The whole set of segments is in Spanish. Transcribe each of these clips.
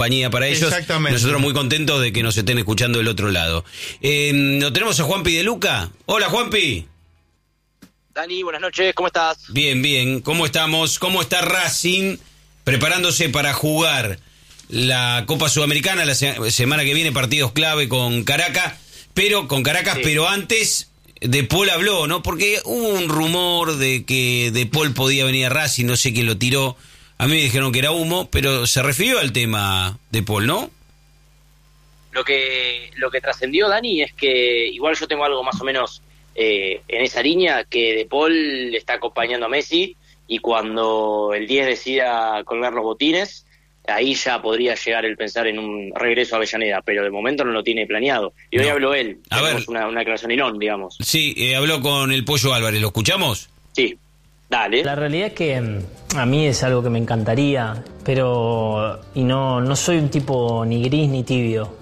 compañía para ellos. Exactamente. Nosotros muy contentos de que nos estén escuchando del otro lado. ¿Lo tenemos a Juanpi de Luca? Hola, Juanpi. Dani, buenas noches, ¿cómo estás? Bien, bien. ¿Cómo estamos? ¿Cómo está Racing preparándose para jugar la Copa Sudamericana la semana que viene? Partidos clave con Caracas, pero antes De Paul habló, ¿no? Porque hubo un rumor de que De Paul podía venir a Racing, no sé quién lo tiró. A mí me dijeron que era humo, pero se refirió al tema De Paul, ¿no? Lo que trascendió, Dani, es que igual yo tengo algo más o menos en esa línea, que De Paul está acompañando a Messi, y cuando el 10 decida colgar los botines, ahí ya podría llegar el pensar en un regreso a Avellaneda, pero de momento no lo tiene planeado. Y hoy habló él, tenemos una declaración hilón, digamos. Sí, habló con el Pollo Álvarez, ¿lo escuchamos? Sí, dale. La realidad es que a mí es algo que me encantaría, pero no soy un tipo ni gris ni tibio.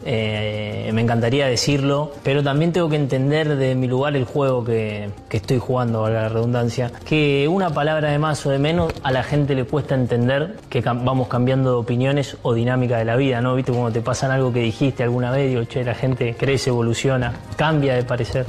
Me encantaría decirlo, pero también tengo que entender de mi lugar el juego que estoy jugando, valga la redundancia, que una palabra de más o de menos a la gente le cuesta entender que vamos cambiando de opiniones o dinámica de la vida, ¿no? ¿Viste? Cuando te pasan algo que dijiste alguna vez, digo, che, la gente crece, evoluciona, cambia de parecer.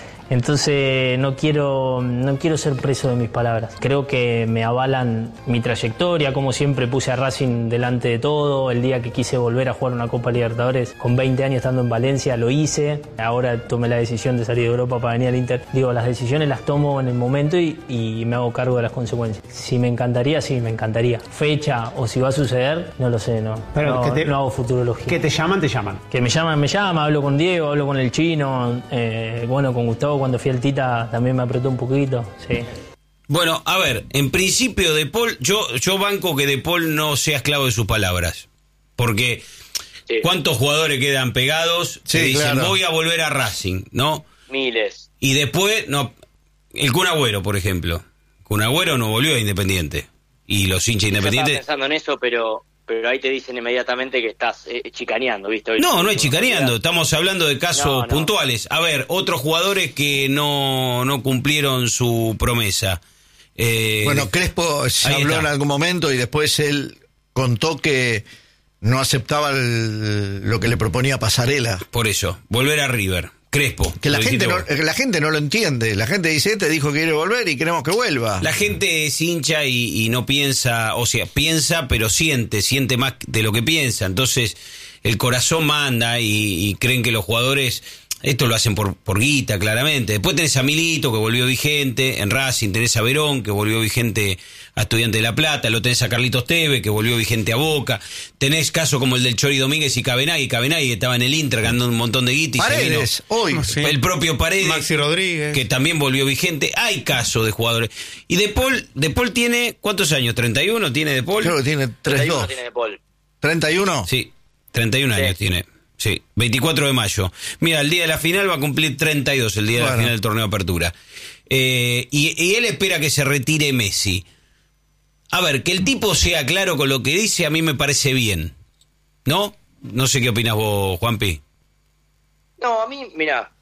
Entonces no quiero ser preso de mis palabras. Creo que me avalan mi trayectoria, como siempre puse a Racing delante de todo. El día que quise volver a jugar una Copa Libertadores, con 20 años estando en Valencia, lo hice. Ahora tomé la decisión de salir de Europa para venir al Inter. Digo, las decisiones las tomo en el momento y me hago cargo de las consecuencias. Si me encantaría, sí, me encantaría. Fecha o si va a suceder, no lo sé, no. Pero no hago futurología. Que te llaman. Que me llaman, hablo con Diego, hablo con el Chino, bueno, con Gustavo. Cuando fui al Tita también me apretó un poquito, sí. Bueno, a ver, en principio De Paul, yo banco que De Paul no sea esclavo de sus palabras, porque ¿cuántos jugadores quedan pegados? Se dicen, claro, voy a volver a Racing, ¿no? Miles. Y después, no, el Kun Agüero, por ejemplo. Kun Agüero no volvió a Independiente, y los hinchas Independientes... Yo estaba pensando en eso, pero ahí te dicen inmediatamente que estás chicaneando, ¿viste? Hoy no es chicaneando, estamos hablando de casos puntuales. A ver, otros jugadores que no cumplieron su promesa. Bueno, Crespo se habló en algún momento y después él contó que no aceptaba lo que le proponía Pasarela. Por eso, volver a River. Crespo. Que la gente no lo entiende. La gente dice, te dijo que quiere volver y queremos que vuelva. La gente es hincha y no piensa, o sea, piensa pero siente más de lo que piensa. Entonces el corazón manda y creen que los jugadores esto lo hacen por guita, claramente. Después tenés a Milito, que volvió vigente en Racing, tenés a Verón, que volvió vigente a Estudiantes de La Plata, lo tenés a Carlitos Tevez, que volvió vigente a Boca, tenés casos como el del Chori Domínguez y Cabenagui que estaba en el Inter ganando un montón de guita y Paredes, se vino, hoy sí, el propio Paredes, Maxi Rodríguez, que también volvió vigente. Hay casos de jugadores. Y De Paul tiene, ¿cuántos años? ¿31 tiene De Paul? Creo que tiene 32. Tiene De Paul. ¿31? Sí, 31 años tiene. Sí, 24 de mayo. Mira, el día de la final va a cumplir 32, el día de la final del torneo de apertura. Y él espera que se retire Messi. A ver, que el tipo sea claro con lo que dice, a mí me parece bien. ¿No? No sé qué opinas vos, Juanpi. No, a mí, mira,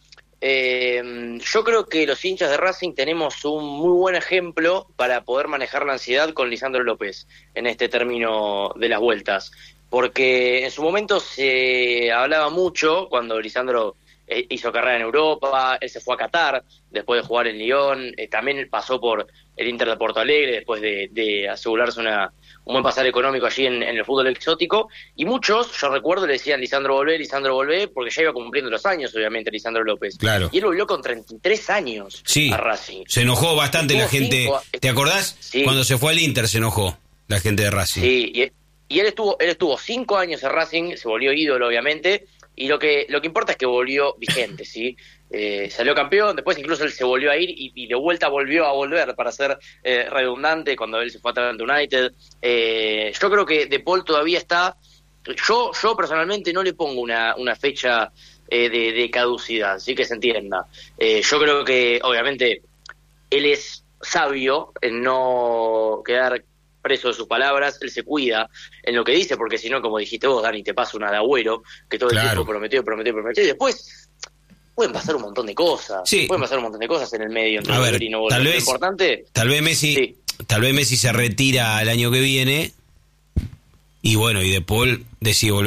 yo creo que los hinchas de Racing tenemos un muy buen ejemplo para poder manejar la ansiedad con Lisandro López en este término de las vueltas. Porque en su momento se hablaba mucho cuando Lisandro hizo carrera en Europa, él se fue a Qatar después de jugar en Lyon, también pasó por el Inter de Porto Alegre después de asegurarse un buen pasar económico allí en el fútbol exótico, y muchos, yo recuerdo, le decían Lisandro volvé, porque ya iba cumpliendo los años, obviamente, Lisandro López. Claro. Y él volvió con 33 años a Racing. Se enojó bastante la gente. ¿Te acordás? Sí. Cuando se fue al Inter se enojó la gente de Racing. Sí, y él estuvo 5 años en Racing, se volvió ídolo, obviamente, y lo que importa es que volvió vigente, ¿sí? Salió campeón, después incluso él se volvió a ir y de vuelta volvió a volver, para ser redundante, cuando él se fue a Atlanta United. Yo creo que De Paul todavía está... Yo personalmente no le pongo una fecha de caducidad, así que se entienda. Yo creo que, obviamente, él es sabio en no quedar preso de sus palabras, él se cuida en lo que dice, porque si no, como dijiste vos, Dani, te pasa una de Agüero, que todo el tiempo prometió, y después pueden pasar un montón de cosas, en el medio entre volver y no volver. Lo importante, tal vez Messi se retira el año que viene y bueno, y De Paul decide volver